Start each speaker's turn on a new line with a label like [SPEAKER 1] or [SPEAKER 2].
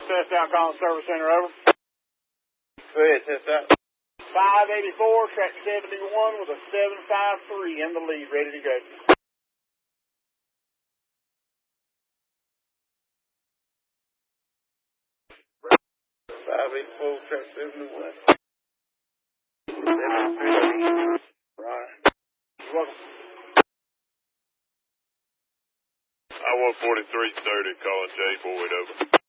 [SPEAKER 1] Test out, calling service center, over.
[SPEAKER 2] Go ahead, test out.
[SPEAKER 1] 584, track 71 with a 753 in the lead, ready to go.
[SPEAKER 2] 584, track 71. 753. Right.
[SPEAKER 1] You're welcome.
[SPEAKER 3] I-14330, calling J Boyd, over.